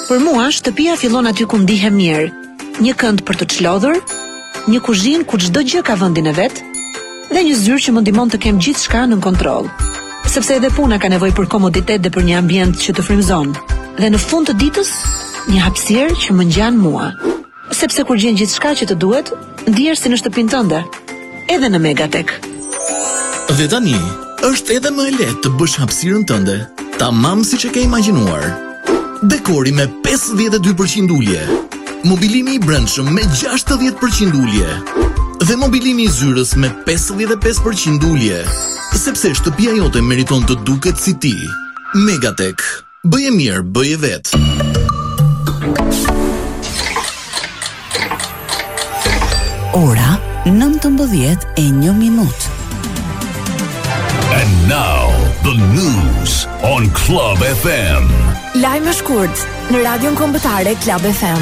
Për mua, shtëpia fillon aty ku ndihem mirë. Një kënd për të çlodhur, një kuzhinë ku çdo gjë ka vendin e vet, dhe një zyrë që më ndihmon të kem gjithçka në kontroll. Sepse edhe puna ka nevojë për komoditet dhe për një ambient që të frymëzon. Dhe në fund të ditës, një hapësirë që më ngjan mua. Sepse kur gjen gjithçka që të duhet, ndihesh si në shtëpinë tënde, edhe në Megatek. Dhe tani, është edhe më e lehtë të bësh hapësirën tënde, tamam siç e ke imagjinuar. Dekori me 52% ulje, mobilimi i brendshëm me 60% ulje dhe mobilimi i zyrës me 55% ulje. Sepse shtëpia jote meriton të duket si ti. Megatek. Bëje mirë, bëje vetë. Ora 19:01. And now, the news on Club FM. Lajme shkurt në radion kombëtare Club FM.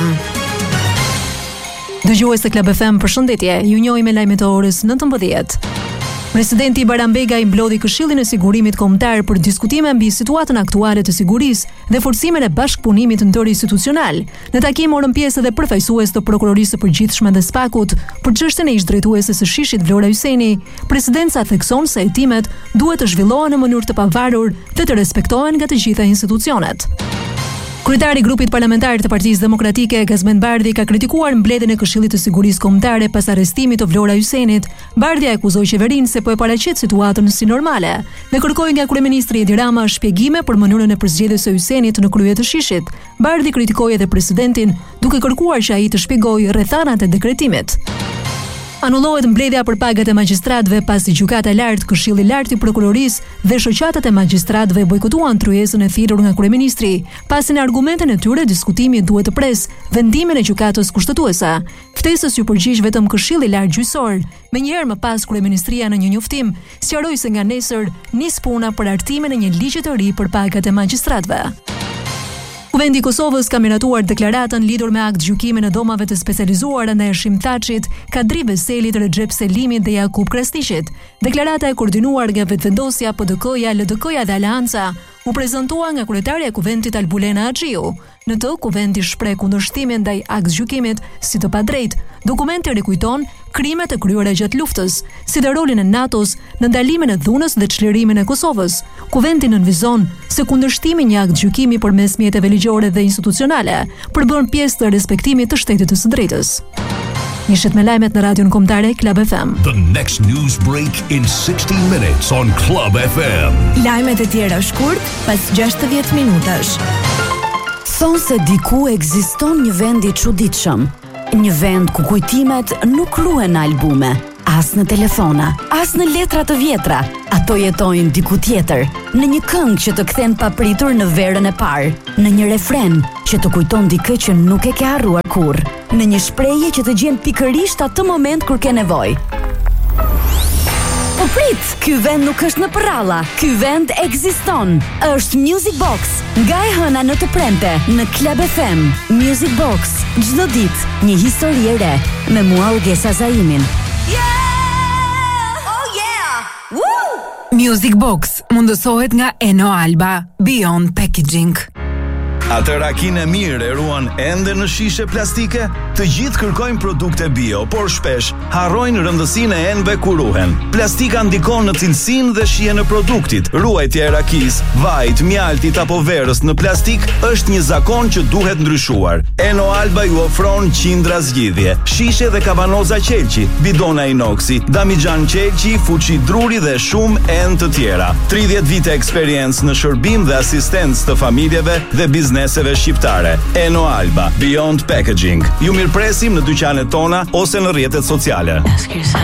Dëgjues të Club FM, përshëndetje. Ju njohim me lajmet e orës 19. Presidenti Barambega i mblodhi Këshillin e Sigurimit Kombëtar për diskutime mbi situatën aktuale të sigurisë dhe forcimin e bashkëpunimit interinstitucional. Në takim morën pjesë edhe përfaqësues të Prokurorisë së Përgjithshme dhe SPAK-ut për çështjen e ish-drejtueses së Shishit Vlora Hyseni. Presidenca thekson se hetimet duhet të zhvillohen në mënyrë të pavarur dhe të respektohen nga të gjitha institucionet. Kryetari i grupit parlamentar të Partisë Demokratike, Gazmend Bardhi, ka kritikuar mbledhjen e Këshillit të Sigurisë Kombëtare pas arrestimit të Vlora Hysenit. Bardhi akuzoi qeverinë se po e paraqet situatën si normale dhe kërkoi nga kryeministri Edi Rama shpjegime për mënyrën e përzgjedhjes së Hysenit në krye të Shishit. Bardhi kritikoi edhe presidentin, duke kërkuar që ai të shpjegojë rrethanat e dekretimit. Anullohet mbledhja për pagat e magjistratëve pasi Gjykata e Lartë, Këshilli i Lartë i Prokurorisë dhe shoqatat e magjistratëve bojkotuan tryezën e thirrur nga kryeministri. Pasi në argumentin e tyre diskutimi duhet të pres vendimin e gjykatës kushtetuese. Ftesës ju përgjigj vetëm Këshilli i Lartë gjyqësor. Menjëherë më pas kryeministria në një njoftim sqaroi se nga nesër nis puna për hartimin e një ligji të ri për pagat e magjistratëve. Kuvendi i Kosovës ka miratuar deklaratën lidhur me akt gjykimin e domave të specializuara ndaj Ershim Thaçit, Kadri Veselit, Recep Selimit dhe Jakub Krasniqit. Deklarata e koordinuar nga Vetëvendosja, PDK-ja, LDK-ja dhe Aleanca u prezantua nga kryetaria e Kuvendit Albulena Haxhiu. Në të, Kuvendi shpreh kundërshtimin ndaj aktgjykimit si të padrejtë. Dokumenti rikujton krimet e kryera gjatë luftës, si dhe rolin e NATO-s në ndalimin e dhunës dhe çlirimin e Kosovës. Kuvendi nënvizon se kundërshtimi një aktgjykimi përmes mjeteve ligjore dhe institucionale përbën pjesë të respektimit të shtetit të së drejtës. Njëshet me lajmet në radion kombëtare Club FM. The next news break in 60 minutes on Club FM. Lajmet e tjera shkurt pas 60 minutash. Thonë se diku ekziston një vend i çuditshëm, një vend ku kujtimet nuk ruhen në albume, as në telefona, as në letra të vjetra. Ato jetojnë diku tjetër, në një këngë që të kthen papritur në verën e parë, në një refren që të kujton dikë që nuk e ke harruar kurrë, në një shprehje që të gjen pikërisht atë moment kur ke nevojë. Po prit, ky vend nuk është në përralla, ky vend ekziston. Është Music Box, nga e hëna në të premte, në Club FM. Music Box, çdo ditë një histori e re, me mua Ugesa Zaimin. Music Box mundësohet nga Eno Alba, Beyond Packaging. Atë rakinë e mirë e ruan ende në shishe plastike? Të gjithë kërkojnë produkte bio, por shpesh harrojnë rëndësinë e enëve kur ruhen. Plastika ndikon në cilësinë dhe shijen e produktit. Ruajtja e rakisë, vajit, mjaltit apo verës në plastik është një zakon që duhet ndryshuar. Eno Alba ju ofron qindra zgjidhje, shishe dhe kavanoza qelqi, bidona inoksi, damigjan qelqi, fuqi druri dhe shumë enë të tjera. 30 vite eksperiencë në shërbim dhe asistencë të familjeve dhe bizneseve shqiptare. Eno Alba, Beyond Packaging. Ju mirëpresim në dyqanet tona ose në rrjetet sociale.